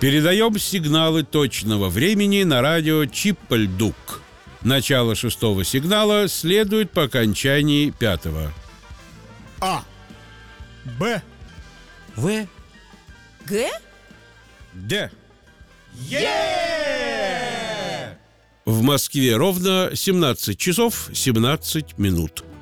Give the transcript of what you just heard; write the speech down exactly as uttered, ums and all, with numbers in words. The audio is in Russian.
Передаем сигналы точного времени на радио Чиппальдук. Начало шестого сигнала следует по окончании пятого. А. Б. В. Г? Д. Е! В Москве ровно семнадцать часов семнадцать минут.